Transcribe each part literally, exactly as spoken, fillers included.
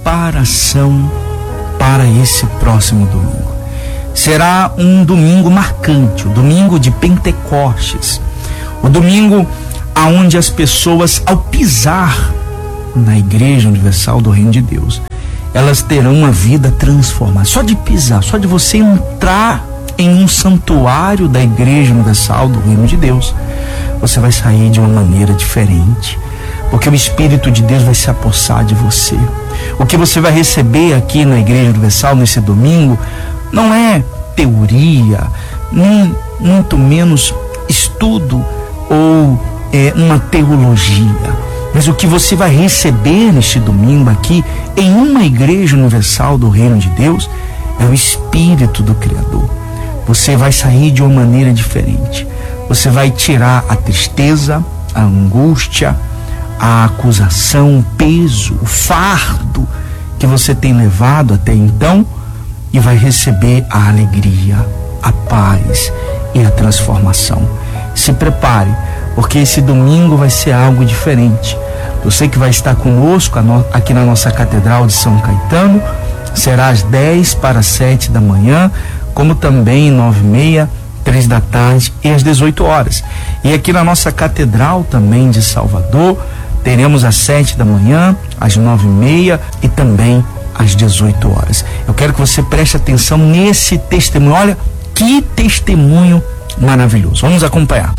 preparação para esse próximo domingo. Será um domingo marcante, o domingo de Pentecostes, o domingo aonde as pessoas, ao pisar na Igreja Universal do Reino de Deus, elas terão uma vida transformada. Só de pisar, só de você entrar em um santuário da Igreja Universal do Reino de Deus, você vai sair de uma maneira diferente, porque o Espírito de Deus vai se apossar de você. O que você vai receber aqui na Igreja Universal nesse domingo não é teoria, nem muito menos estudo ou é, uma teologia. Mas o que você vai receber neste domingo aqui, em uma Igreja Universal do Reino de Deus, é o Espírito do Criador. Você vai sair de uma maneira diferente. Você vai tirar a tristeza, a angústia, a acusação, o peso, o fardo que você tem levado até então, e vai receber a alegria, a paz e a transformação. Se prepare, porque esse domingo vai ser algo diferente. Você que vai estar conosco aqui na nossa Catedral de São Caetano, será às dez para sete da manhã, como também nove e meia, três da tarde e às dezoito horas. E aqui na nossa Catedral também de Salvador, teremos às sete da manhã, às nove e meia e também às dezoito horas. Eu quero que você preste atenção nesse testemunho. Olha que testemunho maravilhoso. Vamos acompanhar.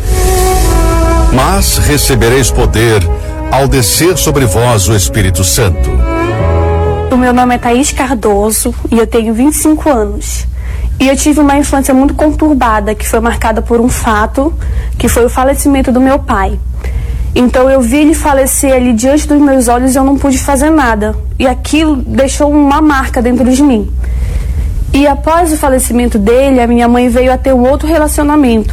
Mas recebereis poder ao descer sobre vós o Espírito Santo. O meu nome é Thaís Cardoso e eu tenho vinte e cinco anos. E eu tive uma infância muito conturbada, que foi marcada por um fato, que foi o falecimento do meu pai. Então eu vi ele falecer ali diante dos meus olhos e eu não pude fazer nada. E aquilo deixou uma marca dentro de mim. E após o falecimento dele, a minha mãe veio a ter um outro relacionamento.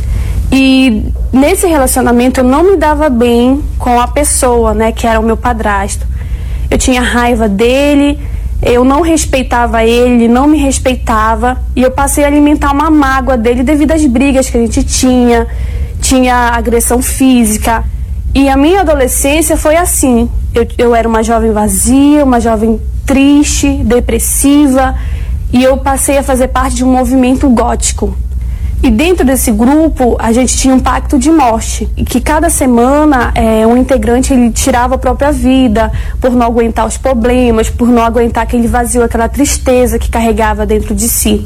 E nesse relacionamento eu não me dava bem com a pessoa, né, que era o meu padrasto. Eu tinha raiva dele, eu não respeitava ele, ele não me respeitava. E eu passei a alimentar uma mágoa dele devido às brigas que a gente tinha. Tinha agressão física. E a minha adolescência foi assim. Eu, eu era uma jovem vazia, uma jovem triste, depressiva. E eu passei a fazer parte de um movimento gótico. E dentro desse grupo, a gente tinha um pacto de morte. E que cada semana, é, um integrante ele tirava a própria vida por não aguentar os problemas, por não aguentar aquele vazio, aquela tristeza que carregava dentro de si.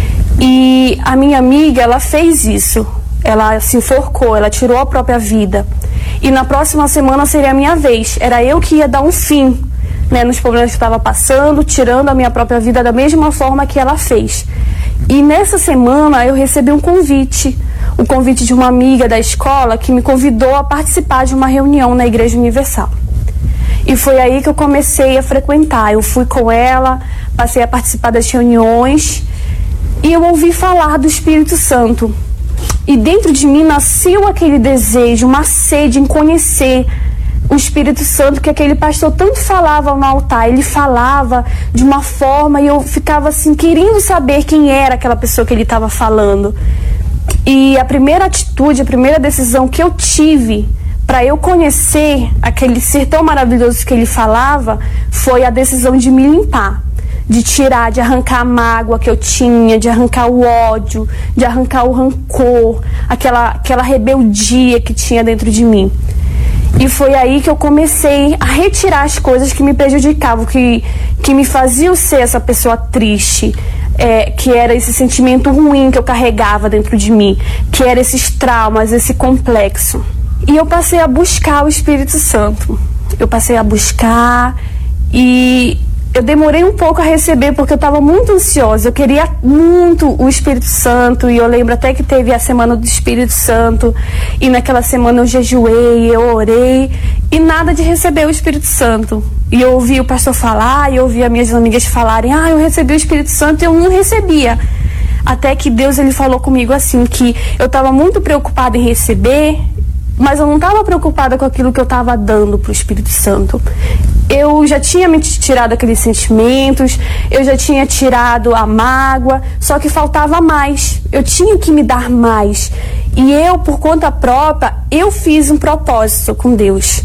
E a minha amiga, ela fez isso. Ela se enforcou, ela tirou a própria vida. E na próxima semana seria a minha vez. Era eu que ia dar um fim, né, nos problemas que eu estava passando, tirando a minha própria vida da mesma forma que ela fez. E nessa semana eu recebi um convite, o convite de uma amiga da escola que me convidou a participar de uma reunião na Igreja Universal. E foi aí que eu comecei a frequentar. Eu fui com ela, passei a participar das reuniões e eu ouvi falar do Espírito Santo. E dentro de mim nasceu aquele desejo, uma sede em conhecer o Espírito Santo que aquele pastor tanto falava no altar. Ele falava de uma forma e eu ficava assim, querendo saber quem era aquela pessoa que ele estava falando. E a primeira atitude, a primeira decisão que eu tive para eu conhecer aquele ser tão maravilhoso que ele falava foi a decisão de me limpar. De tirar, de arrancar a mágoa que eu tinha, de arrancar o ódio, de arrancar o rancor, aquela, aquela rebeldia que tinha dentro de mim. E foi aí que eu comecei a retirar as coisas que me prejudicavam, que, que me faziam ser essa pessoa triste, é, que era esse sentimento ruim que eu carregava dentro de mim, que era esses traumas, esse complexo. E eu passei a buscar o Espírito Santo. Eu passei a buscar e eu demorei um pouco a receber porque eu estava muito ansiosa. Eu queria muito o Espírito Santo e eu lembro até que teve a Semana do Espírito Santo e naquela semana eu jejuei, eu orei e nada de receber o Espírito Santo. E eu ouvi o pastor falar e eu ouvi as minhas amigas falarem, ah, eu recebi o Espírito Santo e eu não recebia. Até que Deus ele falou comigo assim, que eu estava muito preocupada em receber, mas eu não estava preocupada com aquilo que eu estava dando para o Espírito Santo. Eu já tinha me tirado aqueles sentimentos, eu já tinha tirado a mágoa, só que faltava mais. Eu tinha que me dar mais. E eu, por conta própria, eu fiz um propósito com Deus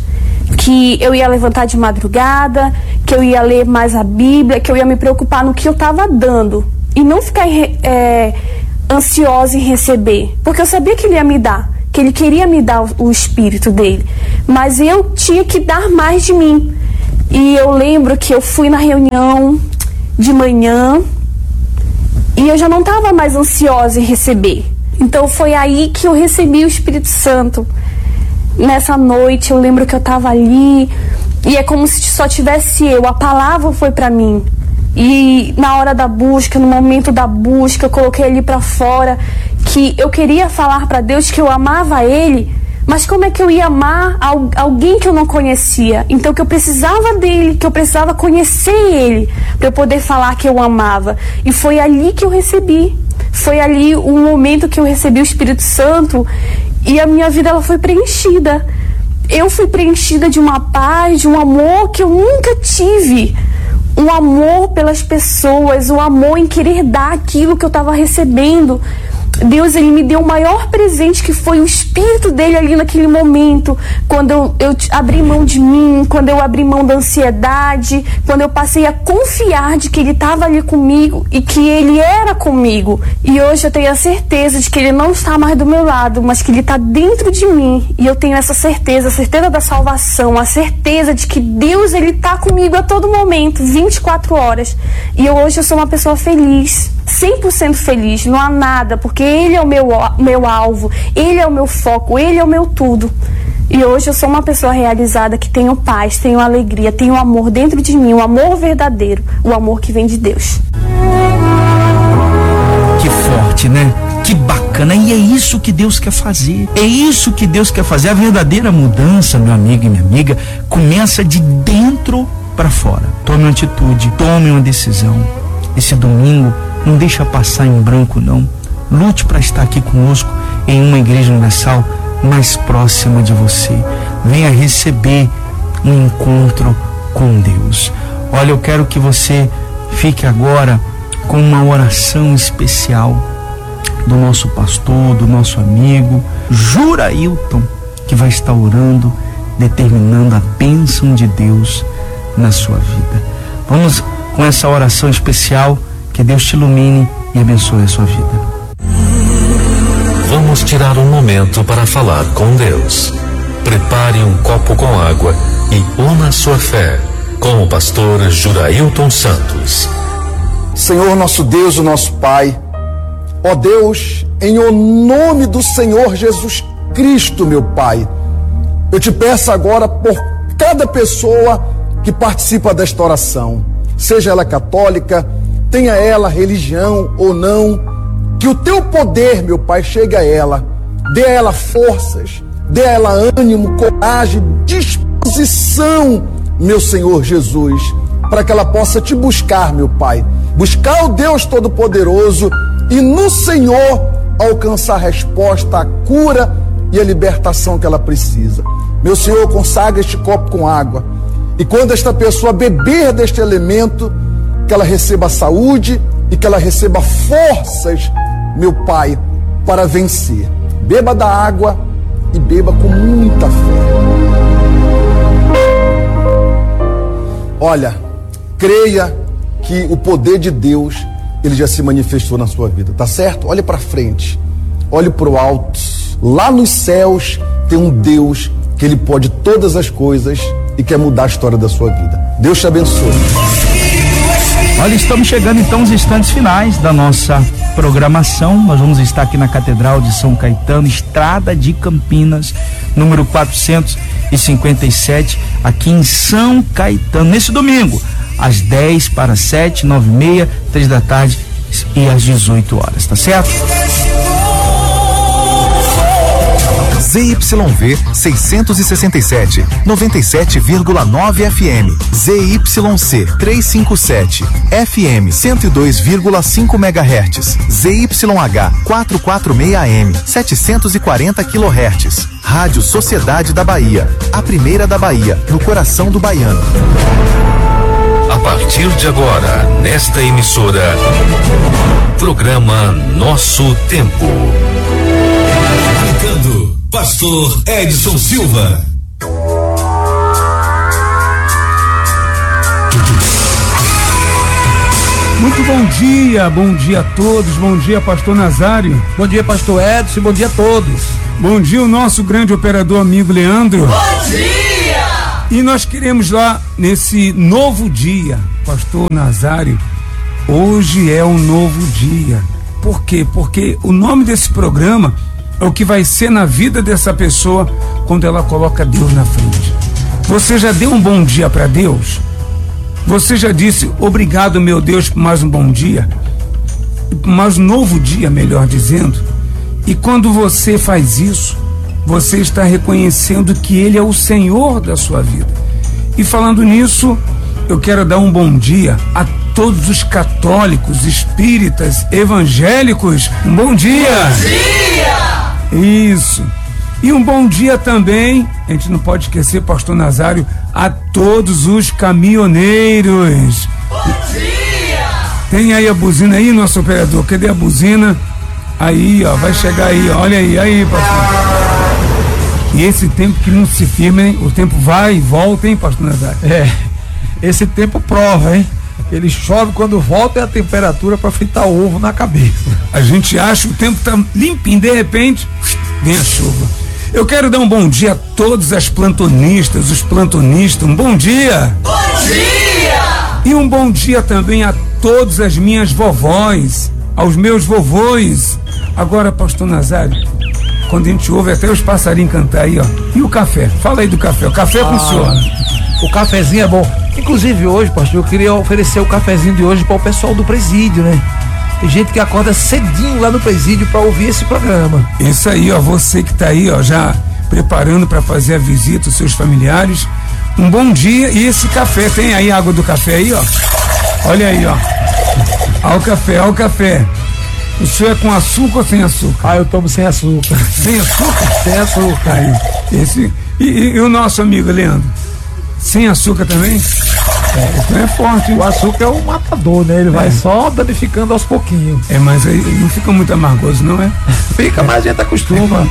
que eu ia levantar de madrugada, que eu ia ler mais a Bíblia, que eu ia me preocupar no que eu estava dando e não ficar é, ansiosa em receber, porque eu sabia que ele ia me dar, que ele queria me dar o, o Espírito dele, mas eu tinha que dar mais de mim. E eu lembro que eu fui na reunião de manhã e eu já não estava mais ansiosa em receber. Então foi aí que eu recebi o Espírito Santo. Nessa noite eu lembro que eu estava ali e é como se só tivesse eu, a palavra foi para mim. E na hora da busca, no momento da busca, eu coloquei ali para fora que eu queria falar para Deus que eu amava Ele, mas como é que eu ia amar alguém que eu não conhecia? Então que eu precisava dele, que eu precisava conhecer ele para eu poder falar que eu amava. E foi ali que eu recebi. Foi ali o momento que eu recebi o Espírito Santo e a minha vida ela foi preenchida. Eu fui preenchida de uma paz, de um amor que eu nunca tive. Um amor pelas pessoas, um amor em querer dar aquilo que eu estava recebendo. Deus, ele me deu o maior presente, que foi o Espírito dele ali naquele momento, quando eu, eu abri mão de mim, quando eu abri mão da ansiedade, quando eu passei a confiar de que ele estava ali comigo e que ele era comigo. E hoje eu tenho a certeza de que ele não está mais do meu lado, mas que ele está dentro de mim. E eu tenho essa certeza, a certeza da salvação, a certeza de que Deus, ele está comigo a todo momento, vinte e quatro horas. E eu, hoje eu sou uma pessoa feliz, cem por cento feliz, não há nada, porque ele é o meu, meu alvo, ele é o meu foco, ele é o meu tudo. E hoje eu sou uma pessoa realizada, que tenho paz, tenho alegria, tenho amor dentro de mim, o amor verdadeiro, o amor que vem de Deus. Que forte, né? Que bacana, e é isso que Deus quer fazer, é isso que Deus quer fazer. A verdadeira mudança, meu amigo e minha amiga, começa de dentro para fora. Tome uma atitude, tome uma decisão. Esse domingo, não deixa passar em branco, não. Lute para estar aqui conosco em uma igreja universal mais próxima de você. Venha receber um encontro com Deus. Olha, eu quero que você fique agora com uma oração especial do nosso pastor, do nosso amigo Jurailton, que vai estar orando, determinando a bênção de Deus na sua vida. Vamos com essa oração especial. Que Deus te ilumine e abençoe a sua vida. Vamos tirar um momento para falar com Deus. Prepare um copo com água e una sua fé com o pastor Jurailton Santos. Senhor nosso Deus, o nosso Pai, ó Deus, em o nome do Senhor Jesus Cristo, meu Pai, eu te peço agora por cada pessoa que participa desta oração, seja ela católica, tenha ela religião ou não, que o teu poder, meu Pai, chegue a ela, dê a ela forças, dê a ela ânimo, coragem, disposição, meu Senhor Jesus, para que ela possa te buscar, meu Pai, buscar o Deus Todo-Poderoso e no Senhor alcançar a resposta, a cura e a libertação que ela precisa. Meu Senhor, consagra este copo com água e quando esta pessoa beber deste elemento, que ela receba saúde e que ela receba forças, meu Pai, para vencer. Beba da água e beba com muita fé. Olha, creia que o poder de Deus, ele já se manifestou na sua vida, tá certo? Olhe para frente, olhe para o alto. Lá nos céus tem um Deus que ele pode todas as coisas e quer mudar a história da sua vida. Deus te abençoe. Olha, estamos chegando então aos instantes finais da nossa programação. Nós vamos estar aqui na Catedral de São Caetano, Estrada de Campinas, número quatrocentos e cinquenta e sete, aqui em São Caetano, nesse domingo, às dez para sete, nove e meia, três da tarde e às dezoito horas, tá certo? Z Y V seiscentos e sessenta e sete, noventa e sete vírgula nove F M, Z Y C trezentos e cinquenta e sete, F M cento e dois vírgula cinco megahertz, Z Y H quatrocentos e quarenta e seis A M, setecentos e quarenta quilohertz. Rádio Sociedade da Bahia, a primeira da Bahia, no coração do baiano. A partir de agora, nesta emissora, programa Nosso Tempo. Pastor Edson Silva. Muito bom dia, bom dia a todos, bom dia pastor Nazário. Bom dia pastor Edson, bom dia a todos. Bom dia o nosso grande operador amigo Leandro. Bom dia! E nós queremos lá nesse novo dia, pastor Nazário, hoje é um novo dia. Por quê? Porque o nome desse programa é o que vai ser na vida dessa pessoa quando ela coloca Deus na frente. Você já deu um bom dia para Deus? Você já disse obrigado, meu Deus, por mais um bom dia, mais um novo dia, melhor dizendo? E quando você faz isso, você está reconhecendo que Ele é o Senhor da sua vida. E falando nisso, eu quero dar um bom dia a todos os católicos, espíritas, evangélicos. Um bom dia! Bom dia! Isso. E um bom dia também, a gente não pode esquecer, pastor Nazário, a todos os caminhoneiros. Bom dia! Tem aí a buzina aí, nosso operador? Cadê a buzina? Aí, ó, vai chegar aí, ó. Olha aí, aí, pastor. E esse tempo que não se firma, hein? O tempo vai e volta, hein, pastor Nazário? É, esse tempo prova, hein? Ele chove quando volta e a temperatura para fritar o ovo na cabeça. A gente acha que o tempo tá limpinho, de repente, vem a chuva. Eu quero dar um bom dia a todas as plantonistas, os plantonistas, um bom dia! Bom dia! E um bom dia também a todas as minhas vovós, aos meus vovôs. Agora, pastor Nazário, quando a gente ouve até os passarinhos cantar aí, ó. E o café? Fala aí do café. O café ah, funciona. O cafezinho é bom. Inclusive hoje, pastor, eu queria oferecer o cafezinho de hoje para o pessoal do presídio, né? Tem gente que acorda cedinho lá no presídio para ouvir esse programa. Isso aí, ó, você que tá aí, ó, já preparando para fazer a visita aos seus familiares. Um bom dia. E esse café, tem aí água do café aí, ó. Olha aí, ó. Ó o café, ó o café. O senhor é com açúcar ou sem açúcar? Ah, eu tomo sem açúcar. Sem açúcar? Sem açúcar. Aí, esse, e, e, e o nosso amigo Leandro? Sem açúcar também? É, então é forte, hein? O açúcar é um matador, né? Ele é. vai só danificando aos pouquinhos. É, mas aí não fica muito amargoso, não é? Fica, mas a gente acostuma.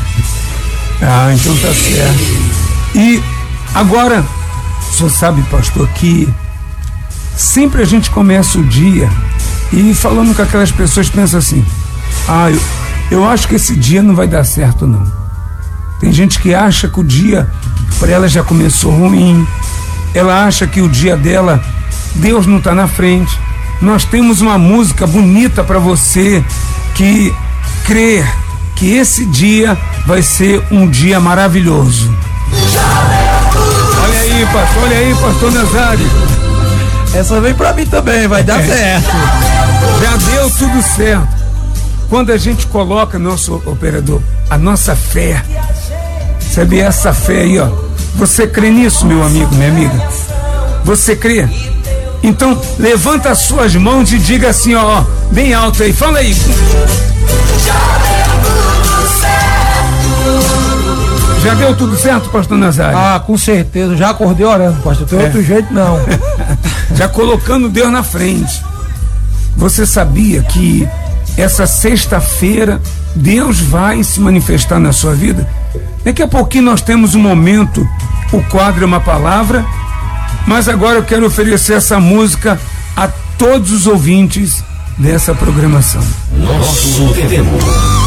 Ah, então tá certo. E agora, o senhor sabe, pastor, que sempre a gente começa o dia e falando com aquelas pessoas, pensa assim, ah, eu, eu acho que esse dia não vai dar certo, não. Tem gente que acha que o dia para ela já começou ruim, ela acha que o dia dela, Deus não está na frente. Nós temos uma música bonita para você que crer que esse dia vai ser um dia maravilhoso. Olha aí, pastor, olha aí, pastor Nazário. Essa vem para mim também, vai dar é. certo. Já deu tudo certo. Quando a gente coloca, nosso operador, a nossa fé, sabe, essa fé aí, ó. Você crê nisso, meu amigo, minha amiga? Você crê? Então, levanta as suas mãos e diga assim, ó, bem alto aí, fala aí. Já deu tudo certo, pastor Nazário? Ah, com certeza, já acordei orando, pastor, tem é. outro jeito não. Já colocando Deus na frente. Você sabia que essa sexta-feira Deus vai se manifestar na sua vida? Daqui a pouquinho nós temos um momento, o quadro é uma palavra, mas agora eu quero oferecer essa música a todos os ouvintes dessa programação. Nosso tempo.